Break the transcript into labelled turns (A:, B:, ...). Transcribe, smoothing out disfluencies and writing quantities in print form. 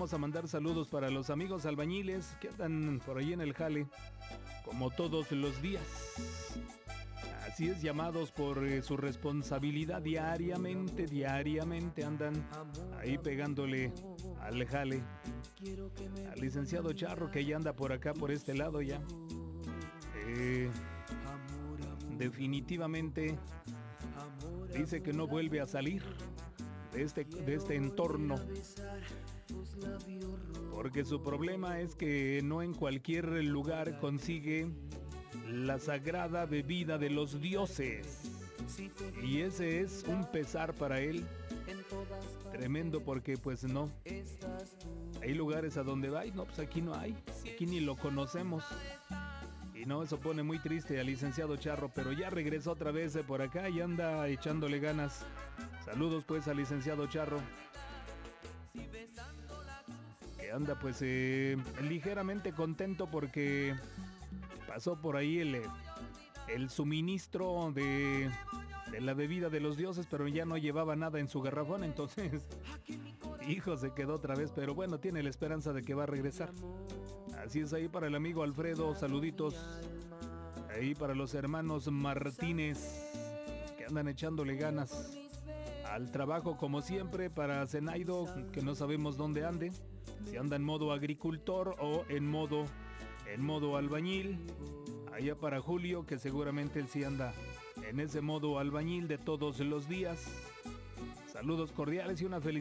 A: vamos a mandar saludos para los amigos albañiles que andan por ahí en el jale, como todos los días. Así es, llamados por su responsabilidad diariamente andan ahí pegándole al jale. Al licenciado Charro, que ya anda por acá, por este lado ya. Definitivamente dice que no vuelve a salir de este entorno, porque su problema es que no en cualquier lugar consigue la sagrada bebida de los dioses, y ese es un pesar para él tremendo, porque pues no, hay lugares a donde va y no, pues aquí no hay, aquí ni lo conocemos. Y no, eso pone muy triste al licenciado Charro, pero ya regresó otra vez por acá y anda echándole ganas. Saludos pues al licenciado Charro, que anda pues ligeramente contento porque pasó por ahí el suministro de la bebida de los dioses, pero ya no llevaba nada en su garrafón, entonces, hijo, se quedó otra vez, pero bueno, tiene la esperanza de que va a regresar. Así es, ahí para el amigo Alfredo, saluditos. Ahí para los hermanos Martínez, que andan echándole ganas al trabajo como siempre. Para Zenaido, que no sabemos dónde ande, si anda en modo agricultor o en modo albañil. Allá para Julio, que seguramente él sí anda en ese modo albañil de todos los días. Saludos cordiales y una felicidad.